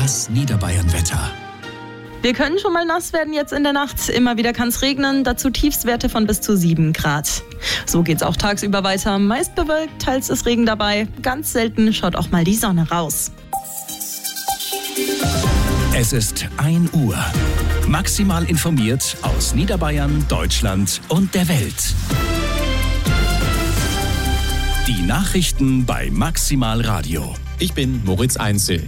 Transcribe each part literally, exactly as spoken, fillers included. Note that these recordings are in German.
Das Niederbayern-Wetter. Wir können schon mal nass werden jetzt in der Nacht. Immer wieder kann es regnen, dazu Tiefstwerte von bis zu sieben Grad. So geht's auch tagsüber weiter. Meist bewölkt, teils ist Regen dabei. Ganz selten schaut auch mal die Sonne raus. Es ist ein Uhr. Maximal informiert aus Niederbayern, Deutschland und der Welt. Die Nachrichten bei Maximal Radio. Ich bin Moritz Einzel.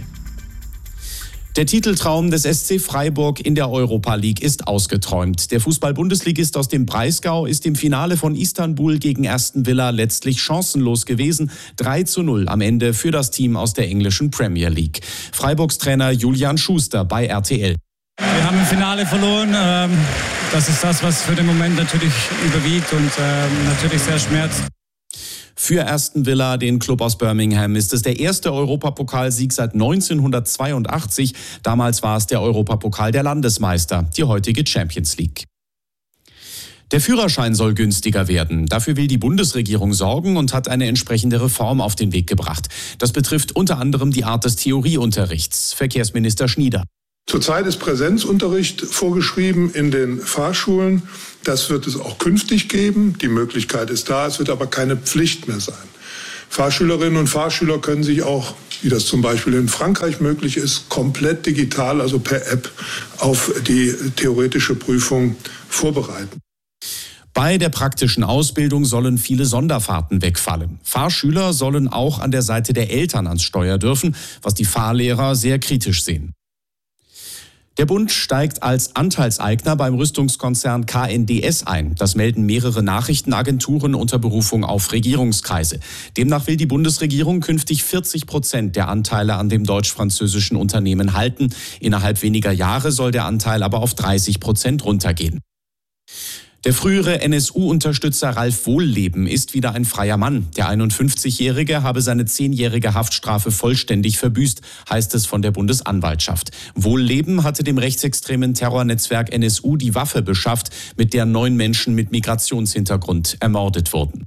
Der Titeltraum des S C Freiburg in der Europa League ist ausgeträumt. Der Fußball-Bundesligist aus dem Breisgau ist im Finale von Istanbul gegen Aston Villa letztlich chancenlos gewesen. drei zu null am Ende für das Team aus der englischen Premier League. Freiburgs Trainer Julian Schuster bei R T L. Wir haben im Finale verloren. Das ist das, was für den Moment natürlich überwiegt und natürlich sehr schmerzt. Für Aston Villa, den Club aus Birmingham, ist es der erste Europapokalsieg seit neunzehnhundertzweiundachtzig. Damals war es der Europapokal der Landesmeister, die heutige Champions League. Der Führerschein soll günstiger werden. Dafür will die Bundesregierung sorgen und hat eine entsprechende Reform auf den Weg gebracht. Das betrifft unter anderem die Art des Theorieunterrichts. Verkehrsminister Schnieder. Zurzeit ist Präsenzunterricht vorgeschrieben in den Fahrschulen. Das wird es auch künftig geben. Die Möglichkeit ist da, es wird aber keine Pflicht mehr sein. Fahrschülerinnen und Fahrschüler können sich auch, wie das zum Beispiel in Frankreich möglich ist, komplett digital, also per App, auf die theoretische Prüfung vorbereiten. Bei der praktischen Ausbildung sollen viele Sonderfahrten wegfallen. Fahrschüler sollen auch an der Seite der Eltern ans Steuer dürfen, was die Fahrlehrer sehr kritisch sehen. Der Bund steigt als Anteilseigner beim Rüstungskonzern K N D S ein. Das melden mehrere Nachrichtenagenturen unter Berufung auf Regierungskreise. Demnach will die Bundesregierung künftig vierzig Prozent der Anteile an dem deutsch-französischen Unternehmen halten. Innerhalb weniger Jahre soll der Anteil aber auf dreißig Prozent runtergehen. Der frühere N S U-Unterstützer Ralf Wohlleben ist wieder ein freier Mann. Der einundfünfzigjährige habe seine zehnjährige Haftstrafe vollständig verbüßt, heißt es von der Bundesanwaltschaft. Wohlleben hatte dem rechtsextremen Terrornetzwerk N S U die Waffe beschafft, mit der neun Menschen mit Migrationshintergrund ermordet wurden.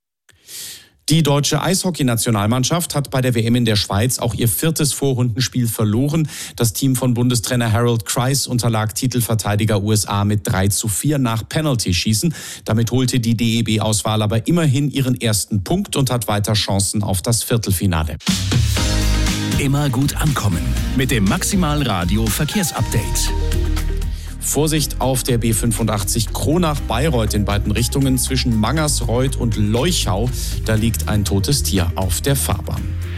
Die deutsche Eishockey-Nationalmannschaft hat bei der W M in der Schweiz auch ihr viertes Vorrundenspiel verloren. Das Team von Bundestrainer Harold Kreis unterlag Titelverteidiger U S A mit drei zu vier nach Penalty-Schießen. Damit holte die D E B-Auswahl aber immerhin ihren ersten Punkt und hat weiter Chancen auf das Viertelfinale. Immer gut ankommen mit dem Maximal Radio Verkehrsupdate. Vorsicht auf der B fünfundachtzig Kronach-Bayreuth in beiden Richtungen zwischen Mangersreuth und Leuchau. Da liegt ein totes Tier auf der Fahrbahn.